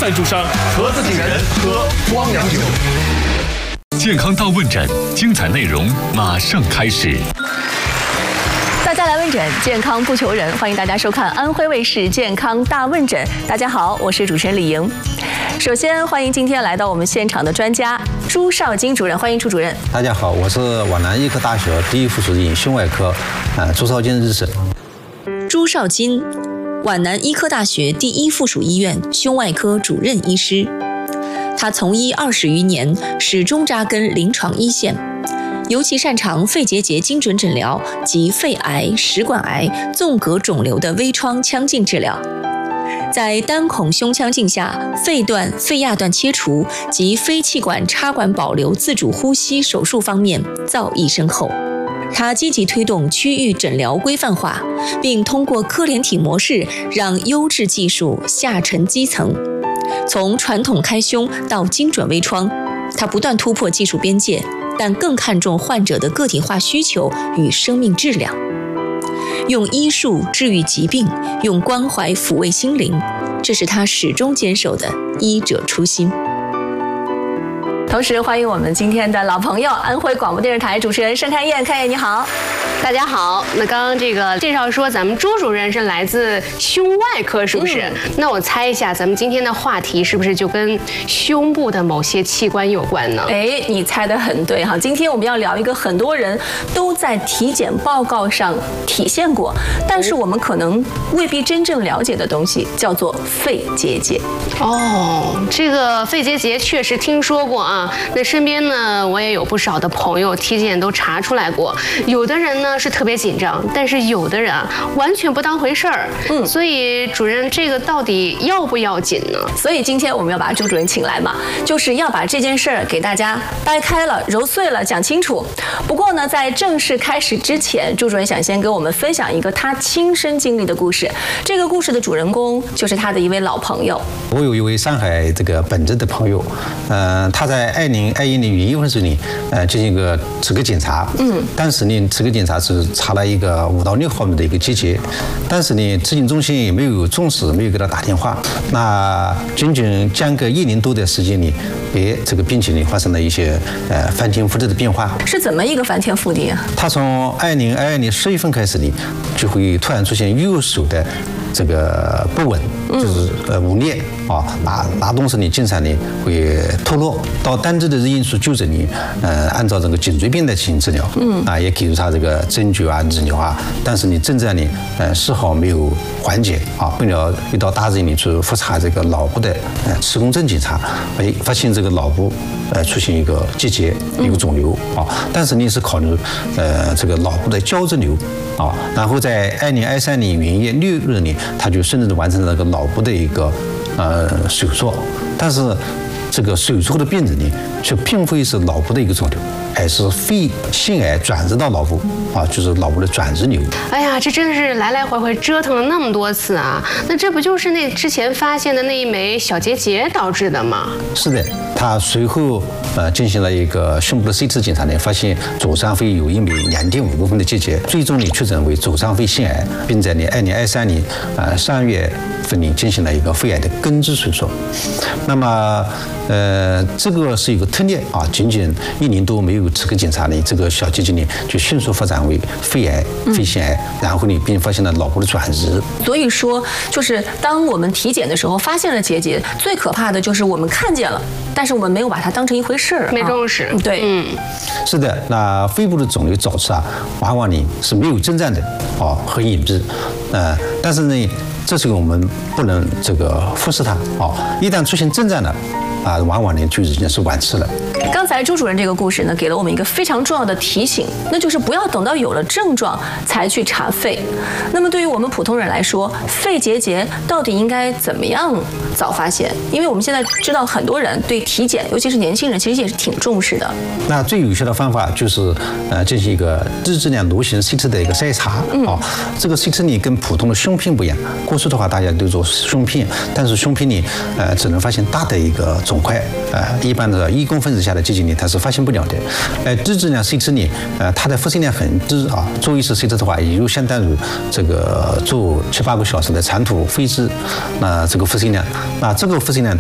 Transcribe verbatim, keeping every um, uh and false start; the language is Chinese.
赞助商： 盒子请人喝光良酒。 健康大问诊，精彩内容马上开始。 大家来问诊，健康不求人，欢迎大家收看安徽卫视健康大问诊。大家好，我是主持人李莹。首先欢迎今天来到我们现场的专家朱少金主任，欢迎朱主任。 大家好，我是皖南医科大学第一附属医胸外科，呃，朱少金医生。 朱少金，皖南医科大学第一附属医院胸外科主任医师。他从医二十余年，始终扎根临床一线，尤其擅长肺结节精准诊疗及肺癌、食管癌、纵隔肿瘤的微创腔镜治疗。在单孔胸腔镜下肺段、肺亚段切除及非气管插管保留自主呼吸手术方面造诣深厚。他积极推动区域诊疗规范化，并通过科联体模式让优质技术下沉基层。从传统开胸到精准微创，他不断突破技术边界，但更看重患者的个体化需求与生命质量。用医术治愈疾病，用关怀抚慰心灵，这是他始终坚守的医者初心。 同时欢迎我们今天的老朋友，安徽广播电视台主持人盛开燕。开燕你好。 大家好。那刚刚这个介绍说咱们朱主任是来自胸外科，是不是？嗯、那我猜一下，咱们今天的话题是不是就跟胸部的某些器官有关呢？ 哎，你猜得很对哈。今天我们要聊一个很多人都在体检报告上体现过，但是我们可能未必真正了解的东西，叫做肺结节。 哦，这个肺结节确实听说过啊。那身边呢，我也有不少的朋友体检都查出来过，有的人呢是特别紧张，但是有的人啊完全不当回事儿。嗯，所以主任，这个到底要不要紧呢？ 所以今天我们要把朱主任请来嘛，就是要把这件事儿给大家掰开了、揉碎了讲清楚。不过呢，在正式开始之前，朱主任想先跟我们分享一个他亲身经历的故事。这个故事的主人公就是他的一位老朋友。 我有一位上海这个本地的朋友，呃，他在二零二一年元月份时候呢，呃，进行一个齿科检查。嗯，当时呢，齿科检查是查了一个五到六毫米的一个结节，但是呢，咨询中心也没有重视，没有给他打电话。那仅仅间隔一年多的时间里，哎，这个病情呢发生了一些呃翻天覆地的变化。 是怎么一个翻天覆地啊？ 他从二零二二年十月份开始呢，就会突然出现右手的这个不稳，就是呃无力啊，拿拿东西呢经常呢会脱落。到当地的日因素就诊呢，呃，按照这个颈椎病的进行治疗，嗯，啊，也给出他这个针灸啊、理疗啊，但是呢，症状呢，呃，丝毫没有缓解啊。为了遇到大医院去复查这个脑部的呃磁共振检查，哎，发现这个脑部呃出现一个结节、一个肿瘤啊，但是呢是考虑呃这个脑部的胶质瘤啊，然后在二零二三年元月六日呢，他就顺利的完成了这个脑部的一个呃手术，但是这个手术后的病人呢，却并非是脑部的一个肿瘤，而是肺腺癌转移到脑部啊，就是脑部的转移瘤。 哎呀，这真是来来回回折腾了那么多次啊！那这不就是那之前发现的那一枚小结节导致的吗？ 是的，他随后呃进行了一个胸部的 C T 检查呢，发现左上肺有一枚两点五公分的结节，最终呢确诊为左上肺腺癌，并在呢二零二三年呃三月份呢进行了一个肺癌的根治手术。那么呃这个是一个特例啊，仅仅一年多没有齿科检查呢，这个小结节呢就迅速发展为肺癌、肺腺癌，然后呢并发现了脑部的转移。 所以说，就是当我们体检的时候发现了结节，最可怕的就是我们看见了，但是我们没有把它当成一回事儿， 没重视。 啊、对，嗯， 是的。那肺部的肿瘤早期啊，往往呢是没有症状的，哦，很隐蔽，呃，但是呢，这是我们不能这个忽视它，哦，一旦出现症状了，啊，往往呢就已经是晚期了。 刚才朱主任这个故事呢，给了我们一个非常重要的提醒，那就是不要等到有了症状才去查肺。那么对于我们普通人来说，肺结节到底应该怎么样早发现？因为我们现在知道很多人对体检，尤其是年轻人，其实也是挺重视的。 那最有效的方法就是呃进行一个低质量颅型 C T 的一个筛查。嗯、哦，这个 C T 呢跟普通的胸片不一样，过去的话大家都做胸片，但是胸片呢呃只能发现大的一个肿块，呃一般的一公分以下的结节呢它是发现不了的。呃低质量 C T 呢呃它的复现量很低啊，做一次 C T 的话也就相当于这个做七八个小时的长途飞机，那这个复现量，那这个复现量